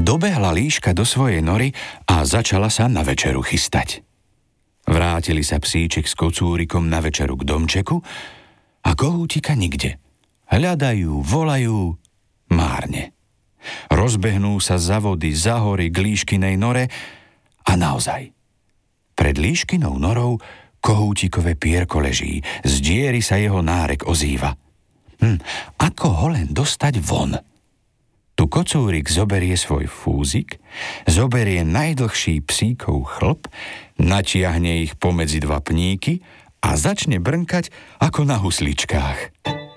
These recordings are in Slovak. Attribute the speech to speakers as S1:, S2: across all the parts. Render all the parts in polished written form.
S1: Dobehla líška do svojej nory a začala sa na večeru chystať. Vrátili sa psíček s kocúrikom na večeru k domčeku a kohútika nikde. Hľadajú, volajú, márne. Rozbehnú sa za vody, za hory k líškinej nore a naozaj. Pred líškinou norou kohútikové pierko leží, z diery sa jeho nárek ozýva. Ako ho len dostať von? Tu kocúrik zoberie svoj fúzik, zoberie najdlhší psíkov chlp, natiahne ich pomedzi dva pníky a začne brnkať ako na husličkách.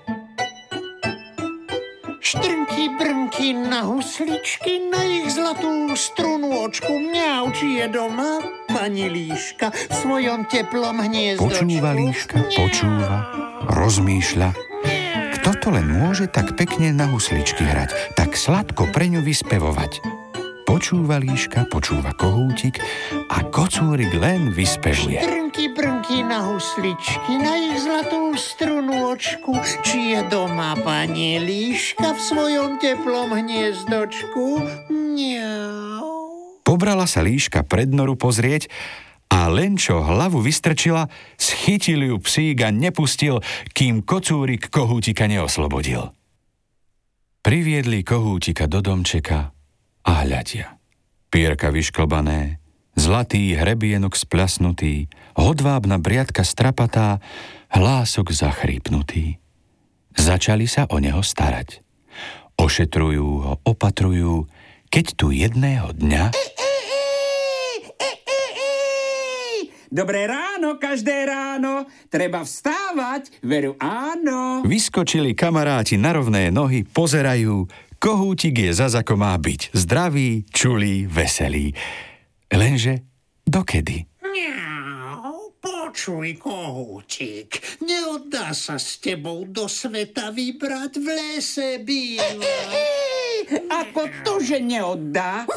S2: Štrnky, brnky na husličky, na ich zlatú strunôčku. Mňau, či je doma pani líška v svojom teplom hniezdočku.
S1: Počúva líška, počúva, rozmýšľa. Kto to len môže tak pekne na husličky hrať, tak sladko pre ňu vyspevovať? Počúva líška, počúva kohútik a kocúrik len vyspevuje.
S2: Štrnky, brnky na husličky, na ich zlatú strunôčku. Či je doma pani líška v svojom teplom hniezdočku? Mňau.
S1: Pobrala sa líška pred noru pozrieť a len čo hlavu vystrčila, schytil ju psík a nepustil, kým kocúrik kohútika neoslobodil. Priviedli kohútika do domčeka a hľadia. Pierka vyšklbané, zlatý hrebienok spľasnutý, hodvábna briadka strapatá, hlások zachrípnutý. Začali sa o neho starať. Ošetrujú ho, opatrujú, keď tu jedného dňa...
S3: Dobré ráno, každé ráno. Treba vstávať, veru áno.
S1: Vyskočili kamaráti na rovné nohy, pozerajú. Kohútik je zas ako má byť. Zdravý, čulý, veselý. Lenže dokedy?
S2: Mňau, počuj, kohútik. Neoddá sa s tebou do sveta vybrať, v lese bývať.
S3: Ako to, že neoddá?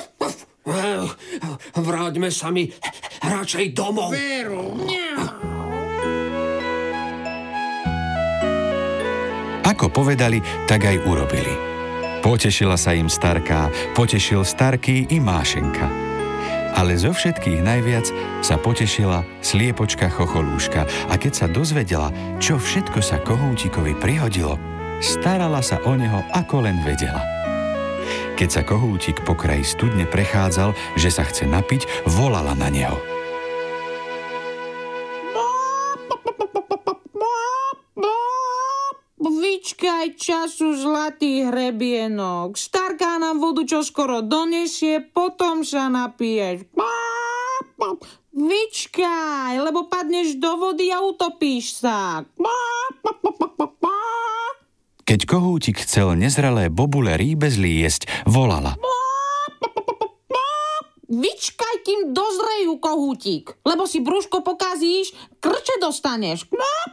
S4: Vráťme sa mi radšej domov.
S2: Veru,
S1: Ako povedali, tak aj urobili. Potešila sa im starká, potešil starký i Mášenka. Ale zo všetkých najviac sa potešila sliepočka Chocholúška a keď sa dozvedela, čo všetko sa kohútikovi prihodilo, starala sa o neho ako len vedela. Keď sa kohútik po kraji studne prechádzal, že sa chce napiť, volala na neho.
S5: Vyčkaj času, zlatý hrebienok. Starká nám vodu čoskoro donesie, potom sa napiješ. Vyčkaj, lebo padneš do vody a utopíš sa.
S1: Keď kohútik chcel nezrelé bobule rýbezlí jesť, volala.
S5: Vyčkaj, kým dozrejú, kohútik, lebo si brúško pokazíš, krče dostaneš.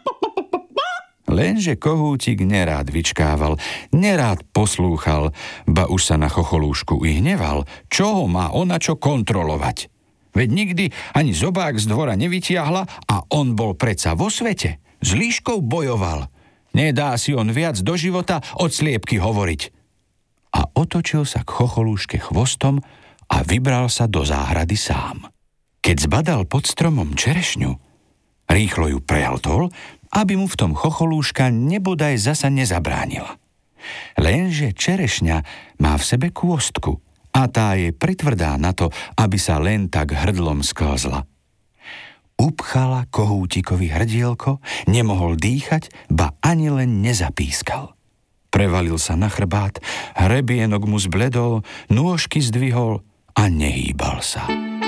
S1: Lenže kohútik nerád vyčkával, nerád poslúchal, ba už sa na Chocholúšku i hneval, čo ho má ona čo kontrolovať. Veď nikdy ani zobák z dvora nevytiahla a on bol predsa vo svete. S líškou bojoval. Nedá si on viac do života od sliepky hovoriť. A otočil sa k Chocholúške chvostom a vybral sa do záhrady sám. Keď zbadal pod stromom čerešňu, rýchlo ju prehltol, aby mu v tom Chocholúška nebodaj zasa nezabránila. Lenže čerešňa má v sebe kôstku a tá je pritvrdá na to, aby sa len tak hrdlom sklzla. Upchala kohútikovi hrdielko, nemohol dýchať, ba ani len nezapískal. Prevalil sa na chrbát, hrebienok mu zbledol, nôžky zdvihol a nehýbal sa.